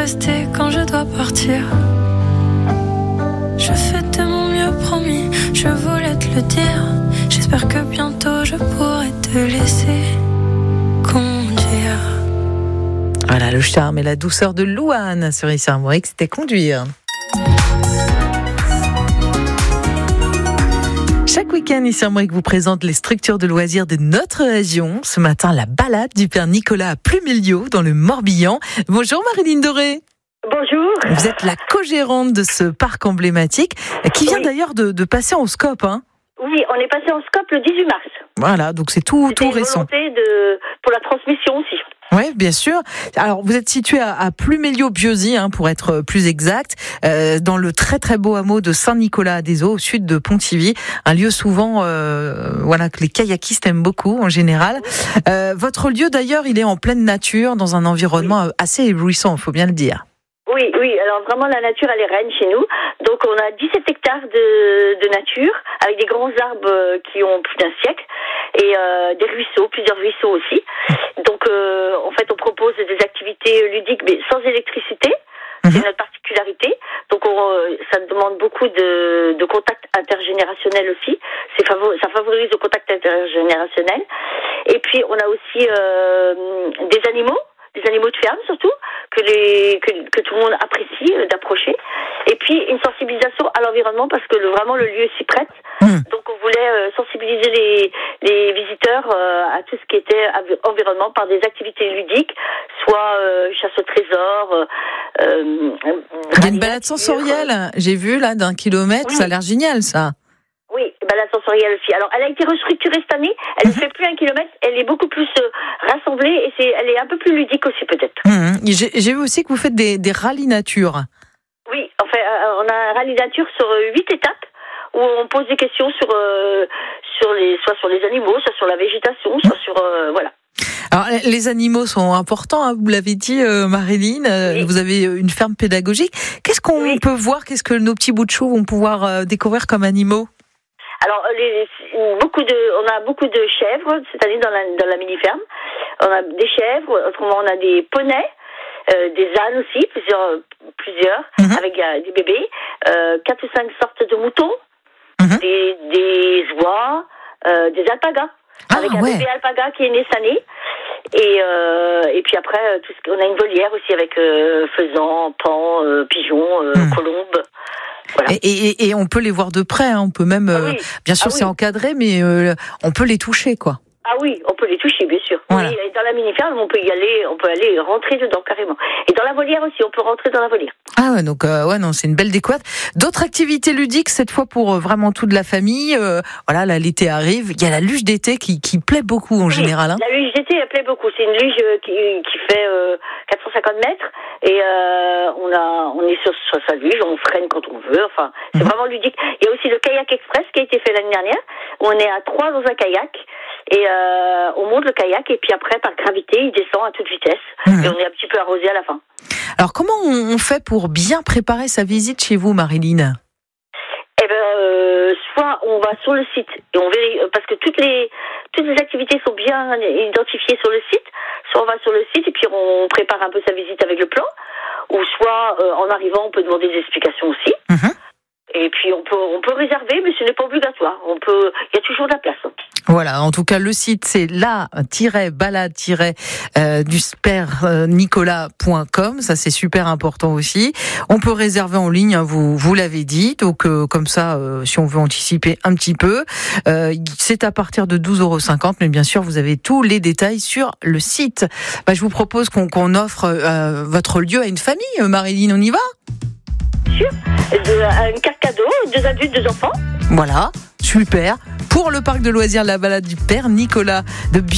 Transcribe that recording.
rester quand je dois partir. Je fais de mon mieux, promis, je voulais te le dire. J'espère que bientôt je pourrai te laisser conduire. Voilà, le charme et la douceur de Louane sur Ici Armorique, c'était Conduire. Chaque week-end, Ici Armorique vous présente les structures de loisirs de notre région. Ce matin, la balade du Père Nicolas à Pluméliau, dans le Morbihan. Bonjour Marilyn Doré. Bonjour. Vous êtes la co-gérante de ce parc emblématique, qui vient d'ailleurs de passer en scope, hein. Oui, on est passé en scope le 18 mars. Voilà, donc c'est tout récent. C'était une volonté pour la transmission aussi. Oui, bien sûr. Alors, vous êtes situé à Pluméliau-Biosy, pour être plus exact, dans le très très beau hameau de Saint-Nicolas-des-Eaux, au sud de Pontivy, un lieu souvent, que les kayakistes aiment beaucoup en général. Votre lieu d'ailleurs, il est en pleine nature, dans un environnement assez éblouissant, il faut bien le dire. Oui, alors vraiment la nature elle est reine chez nous. Donc on a 17 hectares de nature avec des grands arbres qui ont plus d'un siècle et des ruisseaux, plusieurs ruisseaux aussi. Donc en fait on propose des activités ludiques mais sans électricité. C'est notre particularité. Donc ça demande beaucoup de contact intergénérationnel aussi. Ça favorise le contact intergénérationnel. Et puis on a aussi des animaux de ferme surtout, que tout le monde apprécie d'approcher. Et puis une sensibilisation à l'environnement parce que vraiment le lieu s'y prête. Donc on voulait sensibiliser les visiteurs à tout ce qui était environnement par des activités ludiques, soit chasse au trésor. Il y a une balade sensorielle, j'ai vu là d'1 kilomètre, ça a l'air génial ça. Oui, balade sensorielle aussi. Alors, elle a été restructurée cette année. Elle ne fait plus 1 kilomètre. Elle est beaucoup plus rassemblée et elle est un peu plus ludique aussi, peut-être. J'ai vu aussi que vous faites des rallyes nature. Oui, enfin, on a un rallye nature sur 8 étapes où on pose des questions soit sur les animaux, soit sur la végétation, soit sur voilà. Alors, les animaux sont importants, vous l'avez dit, Marilyn. Vous avez une ferme pédagogique. Qu'est-ce qu'on peut voir? Qu'est-ce que nos petits bouts de chou vont pouvoir découvrir comme animaux? Alors, on a beaucoup de chèvres cette année dans la mini-ferme. On a des chèvres, autrement on a des poneys, des ânes aussi, plusieurs, avec des bébés, 4 ou 5 sortes de moutons, des oies, des alpagas, avec un bébé alpaga qui est né cette année. Et puis après, on a une volière aussi avec faisans, paons, pigeons, colombes. Voilà. Et on peut les voir de près, on peut même, bien sûr c'est encadré, mais on peut les toucher, quoi. Ah oui, on peut les toucher, bien sûr. Voilà. Oui, dans la mini-ferme, on peut aller rentrer dedans carrément. Et dans la volière aussi, on peut rentrer dans la volière. Ah ouais, donc c'est une belle découverte. D'autres activités ludiques, cette fois pour vraiment toute la famille. Là, l'été arrive. Il y a la luge d'été qui plaît beaucoup en général. La luge d'été, elle plaît beaucoup. C'est une luge qui fait 450 mètres. Et on est sur sa luge, on freine quand on veut. Enfin, c'est vraiment ludique. Il y a aussi le kayak express qui a été fait l'année dernière, où on est à 3 dans un kayak. Et on monte le kayak et puis après par gravité il descend à toute vitesse et on est un petit peu arrosé à la fin. Alors comment on fait pour bien préparer sa visite chez vous, Marilyn? Soit on va sur le site et on vérifie parce que toutes les activités sont bien identifiées sur le site. Soit on va sur le site et puis on prépare un peu sa visite avec le plan, ou soit en arrivant on peut demander des explications aussi. Et puis on peut réserver, mais ce n'est pas obligatoire. Il y a toujours de la place. Voilà, en tout cas le site c'est la-balade-du-père-nicolas.com, ça c'est super important aussi. On peut réserver en ligne, vous l'avez dit, donc comme ça si on veut anticiper un petit peu, c'est à partir de 12,50 €, mais bien sûr vous avez tous les détails sur le site. Je vous propose qu'on offre votre lieu à une famille, Marilyn, on y va? Sûr. Une carte cadeau, 2 adultes, 2 enfants. Voilà, super. Pour le parc de loisirs La Balade du Père Nicolas de